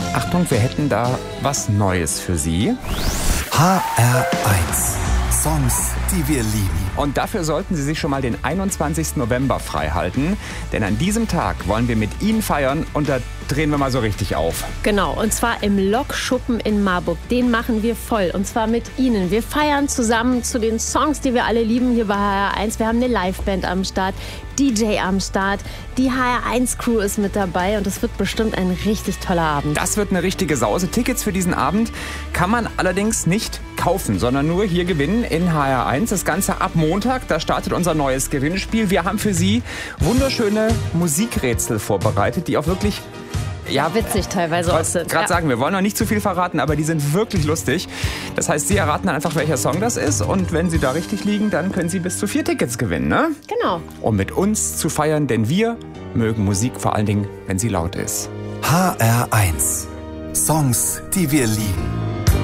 Achtung, wir hätten da was Neues für Sie. HR1. Songs, die wir lieben. Und dafür sollten Sie sich schon mal den 21. November freihalten. Denn an diesem Tag wollen wir mit Ihnen feiern und da drehen wir mal so richtig auf. Genau, und zwar im Lokschuppen in Marburg. Den machen wir voll und zwar mit Ihnen. Wir feiern zusammen zu den Songs, die wir alle lieben hier bei HR1. Wir haben eine Liveband am Start, DJ am Start. Die HR1-Crew ist mit dabei und es wird bestimmt ein richtig toller Abend. Das wird eine richtige Sause. Tickets für diesen Abend kann man allerdings nicht kaufen, sondern nur hier gewinnen in HR1. Das Ganze ab Montag, da startet unser neues Gewinnspiel. Wir haben für Sie wunderschöne Musikrätsel vorbereitet, die auch wirklich witzig teilweise auch sind. Gerade sagen, wir wollen noch nicht zu viel verraten, aber die sind wirklich lustig. Das heißt, Sie erraten dann einfach, welcher Song das ist und wenn Sie da richtig liegen, dann können Sie bis zu 4 Tickets gewinnen, ne? Genau. Um mit uns zu feiern, denn wir mögen Musik vor allen Dingen, wenn sie laut ist. HR1. Songs, die wir lieben.